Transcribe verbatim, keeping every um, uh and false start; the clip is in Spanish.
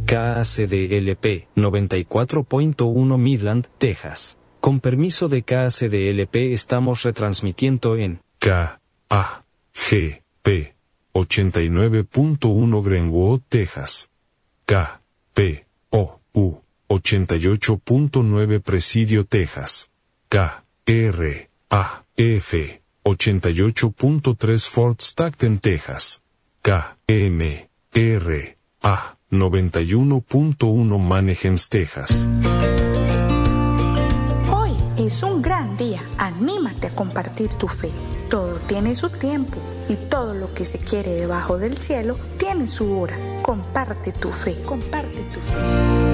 K A C D L P noventa y cuatro punto uno Midland, Texas. Con permiso de K A C D L P estamos retransmitiendo en K A G P ochenta y nueve punto uno Greenwood, Texas. K P O U ochenta y ocho punto nueve Presidio, Texas. K R A F ochenta y ocho punto tres Fort Stockton, Texas. K M R A noventa y uno punto uno Manahems, Texas. Hoy es un gran día. Anímate a compartir tu fe. Todo tiene su tiempo y todo lo que se quiere debajo del cielo tiene su hora. Comparte tu fe. Comparte tu fe.